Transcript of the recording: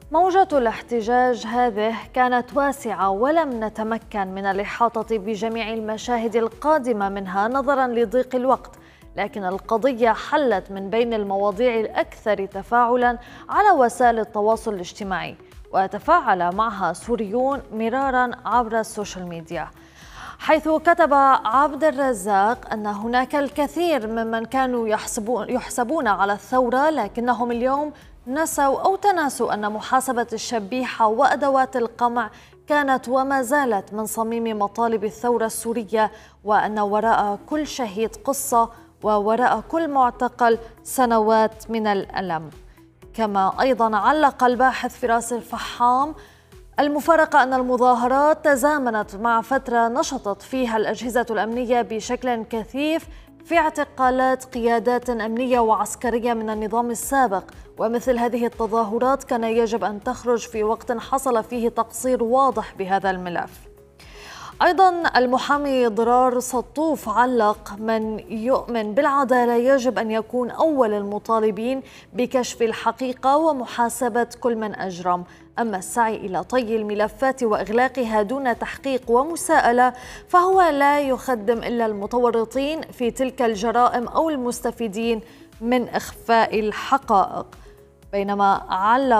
موجة الاحتجاج هذه كانت واسعة ولم نتمكن من الإحاطة بجميع المشاهد القادمة منها نظراً لضيق الوقت، لكن القضية حلت من بين المواضيع الأكثر تفاعلاً على وسائل التواصل الاجتماعي، وتفاعل معها سوريون مراراً عبر السوشيال ميديا، حيث كتب عبد الرزاق أن هناك الكثير ممن كانوا يحسبون على الثورة، لكنهم اليوم نسوا أو تناسوا أن محاسبة الشبيحة وأدوات القمع كانت وما زالت من صميم مطالب الثورة السورية، وأن وراء كل شهيد قصة ووراء كل معتقل سنوات من الألم. كما أيضا علق الباحث فراس الفحام: المفارقة أن المظاهرات تزامنت مع فترة نشطت فيها الأجهزة الأمنية بشكل كثيف في اعتقالات قيادات أمنية وعسكرية من النظام السابق، ومثل هذه التظاهرات كان يجب أن تخرج في وقت حصل فيه تقصير واضح بهذا الملف. أيضا المحامي ضرار سطوف علق: من يؤمن بالعدالة يجب أن يكون أول المطالبين بكشف الحقيقة ومحاسبة كل من أجرم، أما السعي إلى طي الملفات وإغلاقها دون تحقيق ومساءلة فهو لا يخدم إلا المتورطين في تلك الجرائم أو المستفيدين من إخفاء الحقائق. بينما علق